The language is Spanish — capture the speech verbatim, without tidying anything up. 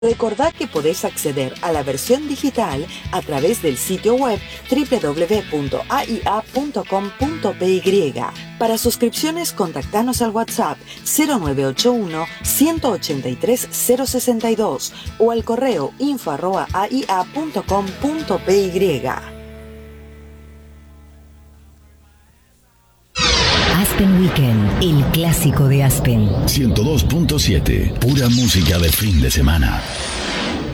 Recordad que podés acceder a la versión digital a través del sitio web doble u doble u doble u punto a i a punto com punto p y. Para suscripciones, contactanos al WhatsApp cero nueve ocho uno, uno ocho tres, cero seis dos o al correo info arroba a i a punto com punto p y. Aspen Weekend, el clásico de Aspen. ciento dos punto siete, pura música de fin de semana.